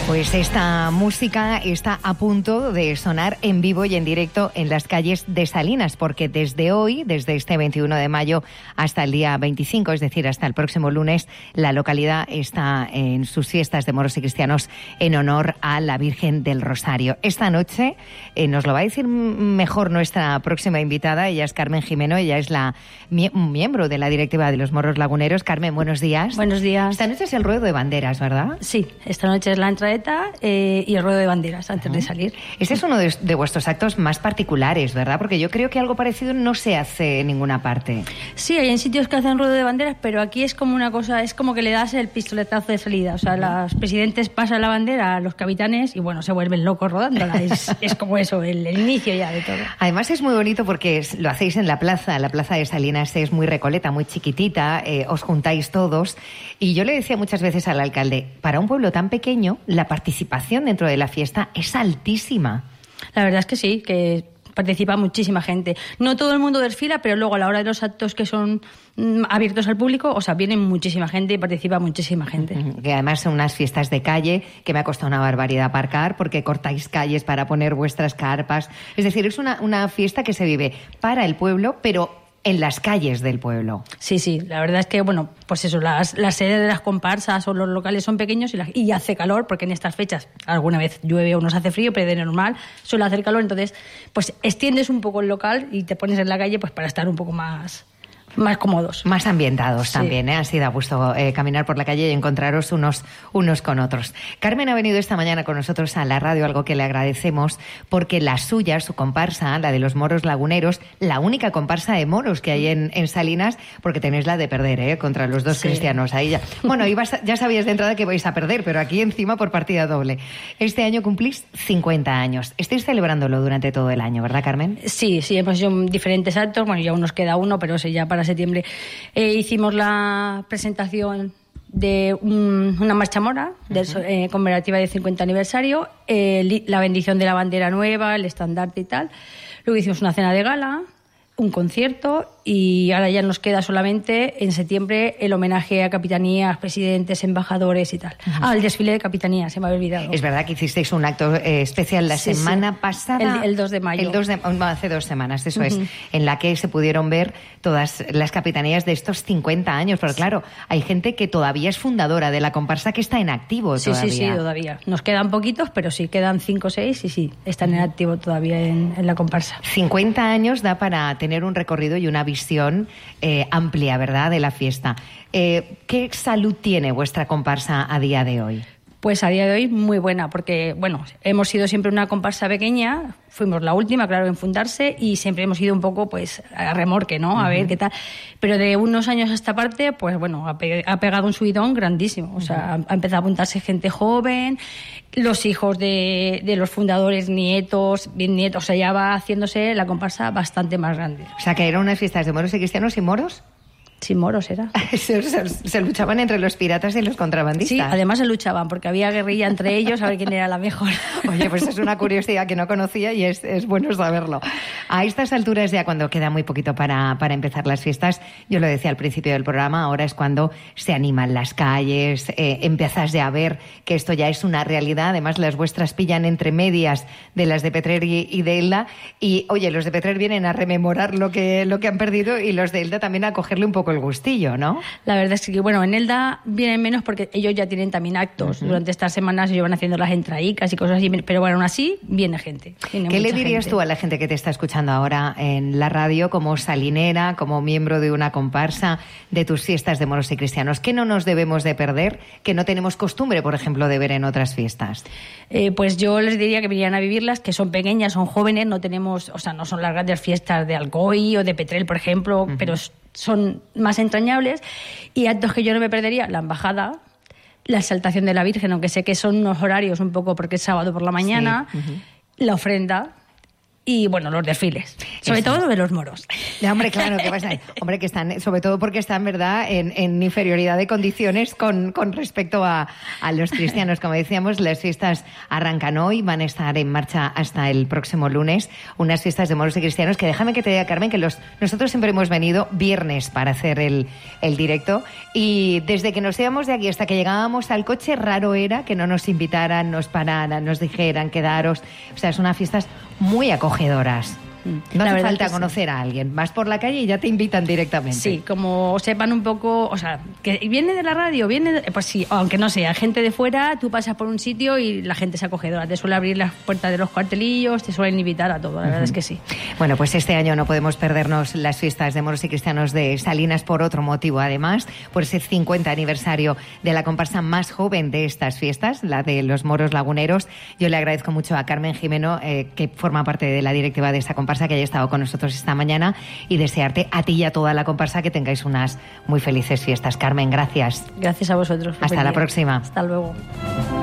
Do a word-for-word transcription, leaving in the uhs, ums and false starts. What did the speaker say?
Pues esta música está a punto de sonar en vivo y en directo en las calles de Salinas, porque desde hoy, desde este veintiuno de mayo hasta el día veinticinco, es decir, hasta el próximo lunes, la localidad está en sus fiestas de moros y cristianos en honor a la Virgen del Rosario. Esta noche eh, nos lo va a decir mejor nuestra próxima invitada. Ella es Carmen Jimeno, ella es la mie- miembro de la directiva de los Moros Laguneros. Carmen, buenos días. Buenos días. Esta noche es el ruedo de banderas, ¿verdad? Sí, esta noche es la entraeta eh, y el ruedo de banderas antes uh-huh. de salir. Este es uno de, de vuestros actos más particulares, ¿verdad? Porque yo creo que algo parecido no se hace en ninguna parte. Sí, hay en sitios que hacen ruedo de banderas, pero aquí es como una cosa, es como que le das el pistoletazo de salida. O sea, uh-huh. los presidentes pasan la bandera a los capitanes y, bueno, se vuelven locos rodándola. Es, es como eso, el, el inicio ya de todo. Además es muy bonito porque es, lo hacéis en la plaza. La plaza de Salinas es muy recoleta, muy chiquitita. Eh, os juntáis todos. Y yo le decía muchas veces al alcalde, para un pueblo tan pequeño, la participación dentro de la fiesta es altísima. La verdad es que sí, que participa muchísima gente. No todo el mundo desfila, pero luego a la hora de los actos que son mm, abiertos al público, o sea, viene muchísima gente y participa muchísima gente. Que además son unas fiestas de calle que me ha costado una barbaridad aparcar porque cortáis calles para poner vuestras carpas. Es decir, es una, una fiesta que se vive para el pueblo, pero en las calles del pueblo. Sí, sí, la verdad es que, bueno, pues eso, las, las sedes de las comparsas o los locales son pequeños y, la, y hace calor, porque en estas fechas alguna vez llueve o nos hace frío, pero de normal suele hacer calor, entonces pues extiendes un poco el local y te pones en la calle pues para estar un poco más... más cómodos. Más ambientados sí. también, ¿eh? Así da gusto eh, caminar por la calle y encontraros unos, unos con otros. Carmen ha venido esta mañana con nosotros a la radio, algo que le agradecemos, porque la suya, su comparsa, la de los Moros Laguneros, la única comparsa de moros que hay en, en Salinas, porque tenéis la de perder, ¿eh? Contra los dos sí. cristianos. Ahí ya, bueno, ibas, ya sabías de entrada que vais a perder, pero aquí encima por partida doble. Este año cumplís cincuenta años. Estáis celebrándolo durante todo el año, ¿verdad, Carmen? Sí, sí, hemos hecho diferentes actos. Bueno, ya aún nos queda uno, pero ese ya para septiembre eh, hicimos la presentación de un, una marcha mora del, uh-huh. eh, conmemorativa del cincuenta aniversario, eh, la bendición de la bandera nueva, el estandarte y tal. Luego hicimos una cena de gala, un concierto y ahora ya nos queda solamente en septiembre el homenaje a capitanías, presidentes, embajadores y tal. Uh-huh. Ah, el desfile de capitanías, se me había olvidado. Es verdad que hicisteis un acto eh, especial la sí, semana sí. pasada. El, el dos de mayo. El dos de, hace dos semanas, eso uh-huh. es, en la que se pudieron ver todas las capitanías de estos cincuenta años. Pero claro, hay gente que todavía es fundadora de la comparsa que está en activo sí, todavía. Sí, sí, todavía. Nos quedan poquitos, pero sí, quedan cinco o seis y sí, están en activo todavía en, en la comparsa. cincuenta años da para tener un recorrido y una visión eh, amplia, ¿verdad?, de la fiesta. Eh, ¿Qué salud tiene vuestra comparsa a día de hoy? Pues a día de hoy muy buena, porque bueno, hemos sido siempre una comparsa pequeña, fuimos la última, claro, en fundarse y siempre hemos ido un poco pues a remorque, ¿no? A uh-huh. ver qué tal. Pero de unos años a esta parte, pues bueno, ha, pe- ha pegado un subidón grandísimo. O sea, uh-huh. ha, ha empezado a apuntarse gente joven, los hijos de, de los fundadores, nietos, bisnietos, o sea, ya va haciéndose la comparsa bastante más grande. O sea, que eran unas fiestas de moros y cristianos y moros. Sin moros era. se, se, se luchaban entre los piratas y los contrabandistas. Sí, además se luchaban porque había guerrilla entre ellos a ver quién era la mejor. Oye, pues es una curiosidad que no conocía y es, es bueno saberlo. A estas alturas, ya cuando queda muy poquito para, para empezar las fiestas, yo lo decía al principio del programa, ahora es cuando se animan las calles, eh, empiezas ya a ver que esto ya es una realidad. Además, las vuestras pillan entre medias de las de Petrer y, y de Elda. Y, oye, los de Petrer vienen a rememorar lo que, lo que han perdido y los de Elda también a cogerle un poco el gustillo, ¿no? La verdad es que, bueno, en Elda vienen menos porque ellos ya tienen también actos. Uh-huh. Durante estas semanas ellos van haciendo las entraicas y cosas así, pero bueno, aún así viene gente. Viene ¿Qué le dirías gente. tú a la gente que te está escuchando ahora en la radio como salinera, como miembro de una comparsa de tus fiestas de moros y cristianos? ¿Qué no nos debemos de perder, que no tenemos costumbre, por ejemplo, de ver en otras fiestas? Eh, pues yo les diría que vinieran a vivirlas, que son pequeñas, son jóvenes, no tenemos, o sea, no son las grandes fiestas de Alcoy o de Petrel, por ejemplo, uh-huh. pero son más entrañables. Y actos que yo no me perdería, la embajada, la exaltación de la Virgen, aunque sé que son unos horarios un poco porque es sábado por la mañana, sí. uh-huh. la ofrenda, y, bueno, los desfiles. Sobre Eso todo es. de los moros. Ya, hombre, claro, ¿qué pasa? Hombre, que están, sobre todo porque están, ¿verdad?, en, en inferioridad de condiciones con, con respecto a, a los cristianos. Como decíamos, las fiestas arrancan hoy, van a estar en marcha hasta el próximo lunes. Unas fiestas de moros y cristianos que, déjame que te diga, Carmen, que los, nosotros siempre hemos venido viernes para hacer el, el directo, y desde que nos íbamos de aquí hasta que llegábamos al coche, raro era que no nos invitaran, nos pararan, nos dijeran quedaros. O sea, son unas fiestas muy acogedoras. No hace falta conocer sí. a alguien. Vas por la calle y ya te invitan directamente. Sí, como sepan un poco, o sea, que viene de la radio, viene de, pues sí, aunque no sea gente de fuera, tú pasas por un sitio y la gente es acogedora. Te suele abrir las puertas de los cuartelillos, te suelen invitar a todo, la uh-huh. verdad es que sí. Bueno, pues este año no podemos perdernos las fiestas de moros y cristianos de Salinas por otro motivo, además, por ese cincuenta aniversario de la comparsa más joven de estas fiestas, la de los moros laguneros. Yo le agradezco mucho a Carmen Jimeno, eh, que forma parte de la directiva de esta comparsa, que haya estado con nosotros esta mañana, y desearte a ti y a toda la comparsa que tengáis unas muy felices fiestas. Carmen, gracias. Gracias a vosotros. Hasta la próxima. Hasta luego.